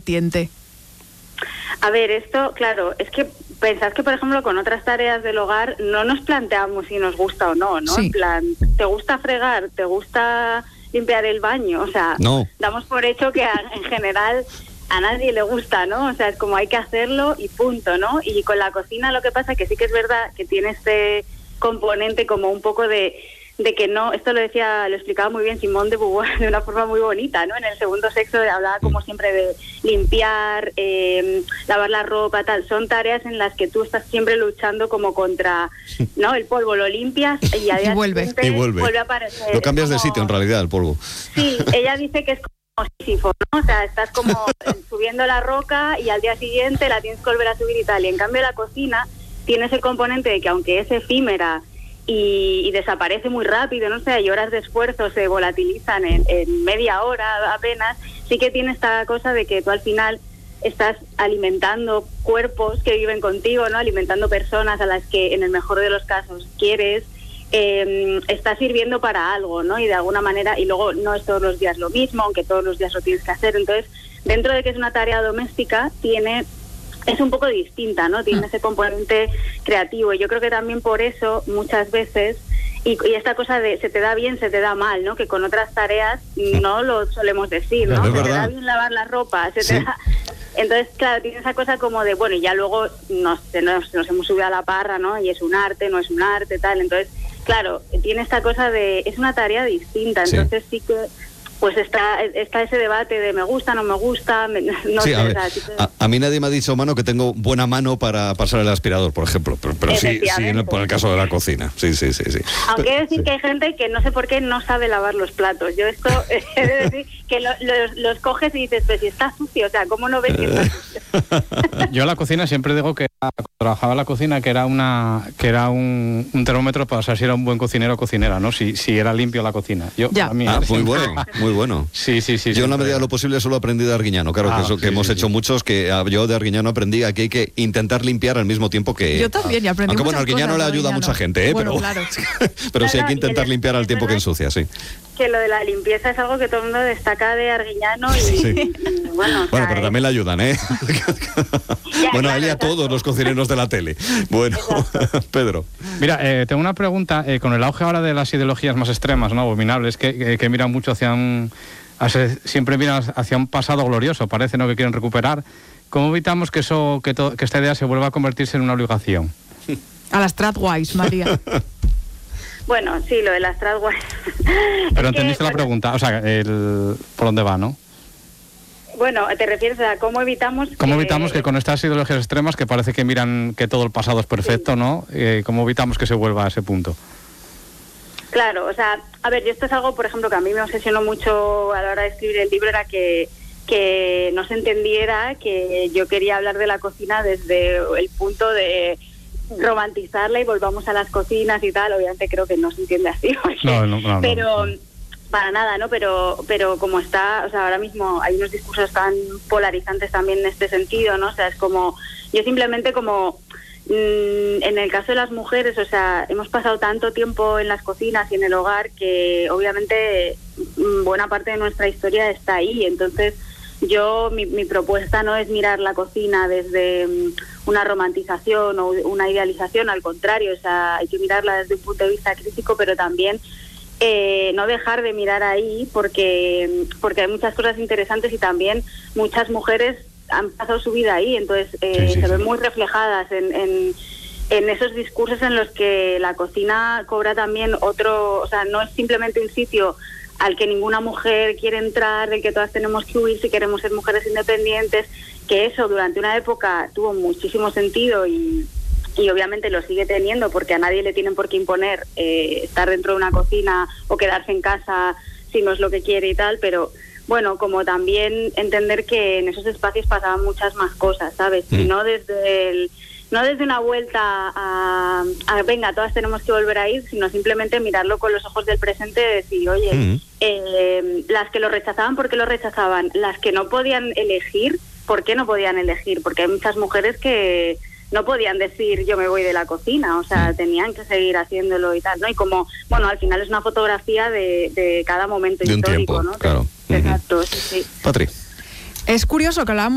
vertiente? A ver, esto, claro, es que pensad que, por ejemplo, con otras tareas del hogar no nos planteamos si nos gusta o no, ¿no? Sí. En plan, ¿te gusta fregar? ¿Te gusta limpiar el baño? O sea, No. damos por hecho que en general a nadie le gusta, ¿no? O sea, es como hay que hacerlo y punto, ¿no? Y con la cocina lo que pasa que sí que es verdad que tiene este componente como un poco de que no, esto lo explicaba muy bien Simone de Beauvoir de una forma muy bonita, ¿no? En El segundo sexo hablaba como siempre de limpiar, lavar la ropa, tal. Son tareas en las que tú estás siempre luchando como contra, ¿no? El polvo lo limpias y al día siguiente vuelve a aparecer. Lo cambias como de sitio en realidad, el polvo. Sí, ella dice que es como Sísifo, ¿no? O sea, estás como subiendo la roca y al día siguiente la tienes que volver a subir y tal. Y en cambio la cocina tiene ese componente de que aunque es efímera y desaparece muy rápido, no sé, y horas de esfuerzo se volatilizan en media hora apenas, sí que tiene esta cosa de que tú al final estás alimentando cuerpos que viven contigo, ¿no? Alimentando personas a las que en el mejor de los casos quieres, está sirviendo para algo, ¿no? Y de alguna manera, y luego no es todos los días lo mismo, aunque todos los días lo tienes que hacer. Entonces, dentro de que es una tarea doméstica, es un poco distinta, ¿no? Tiene ese componente creativo. Y yo creo que también por eso, muchas veces, y esta cosa de se te da bien, se te da mal, ¿no? Que con otras tareas no lo solemos decir, ¿no? Es Se te verdad. da bien lavar la ropa, se te da... Entonces, claro, tiene esa cosa como de, bueno, y ya luego nos hemos subido a la parra, ¿no? Y es un arte, no es un arte, tal. Entonces, claro, tiene esta cosa de... Es una tarea distinta, entonces sí que... Pues está ese debate de me gusta, no me gusta, no Sí, sé. a ver, O sea, sí que... a mí nadie me ha dicho, mano, que tengo buena mano para pasar el aspirador, por ejemplo. Pero sí, por el caso de la cocina. Sí. Aunque he de decir que hay gente que no sé por qué no sabe lavar los platos. Yo esto he de decir que los coges y dices, pues si está sucio, o sea, ¿cómo no ves que está sucio? Yo la cocina siempre digo que cuando trabajaba en la cocina que era un termómetro para saber si era un buen cocinero o cocinera, ¿no? Si era limpio la cocina. Ya. Muy bueno. Sí. Yo en la medida de lo posible solo aprendí de Arguiñano, claro, que eso que hemos hecho muchos, que yo de Arguiñano aprendí que hay que intentar limpiar al mismo tiempo que... Yo también, y aprendí aunque bueno, muchas Arguiñano le cosas, ayuda a mucha gente, bueno, pero, claro. pero sí hay Claro, que intentar y limpiar al tiempo que ensucia, sí. Que lo de la limpieza es algo que todo el mundo destaca de Arguiñano y bueno, o sea, pero también le ayudan, ¿eh? Bueno, a él y a claro, todos los cocineros de la tele. Bueno, Pedro. Mira, tengo una pregunta. Con el auge ahora de las ideologías más extremas, ¿no? Abominables, que miran mucho siempre miran hacia un pasado glorioso, parece, ¿no? Que quieren recuperar. ¿Cómo evitamos que esta idea se vuelva a convertirse en una obligación? A las Stradwise, María. Bueno, sí, lo de las Stradwise. Pero entendiste la pregunta, o sea, por dónde va, ¿no? Bueno, te refieres a cómo evitamos que con estas ideologías extremas que parece que miran que todo el pasado es perfecto, sí, ¿no? ¿Cómo evitamos que se vuelva a ese punto? Claro, o sea, a ver, y esto es algo, por ejemplo, que a mí me obsesionó mucho a la hora de escribir el libro, era que no se entendiera que yo quería hablar de la cocina desde el punto de romantizarla y volvamos a las cocinas y tal. Obviamente creo que no se entiende así, no, pero para nada, ¿no? Pero como está, o sea, ahora mismo hay unos discursos tan polarizantes también en este sentido, ¿no? O sea, es como, yo simplemente como, en el caso de las mujeres, o sea, hemos pasado tanto tiempo en las cocinas y en el hogar que obviamente buena parte de nuestra historia está ahí. Entonces mi propuesta no es mirar la cocina desde una romantización o una idealización, al contrario, o sea, hay que mirarla desde un punto de vista crítico, pero también no dejar de mirar ahí porque hay muchas cosas interesantes y también muchas mujeres han pasado su vida ahí, entonces se ven muy reflejadas en esos discursos en los que la cocina cobra también otro, o sea, no es simplemente un sitio al que ninguna mujer quiere entrar, del que todas tenemos que huir si queremos ser mujeres independientes, que eso durante una época tuvo muchísimo sentido y obviamente lo sigue teniendo porque a nadie le tienen por qué imponer estar dentro de una cocina o quedarse en casa si no es lo que quiere y tal, pero bueno, como también entender que en esos espacios pasaban muchas más cosas, ¿sabes? Y no desde una vuelta a venga, todas tenemos que volver a ir, sino simplemente mirarlo con los ojos del presente y decir, oye, las que lo rechazaban, ¿por qué lo rechazaban? Las que no podían elegir, ¿por qué no podían elegir? Porque hay muchas mujeres que no podían decir yo me voy de la cocina, o sea, tenían que seguir haciéndolo y tal, ¿no? Y como, bueno, al final es una fotografía de cada momento de histórico, un tiempo, ¿no? claro. Exacto, sí. Patri. Es curioso que hablábamos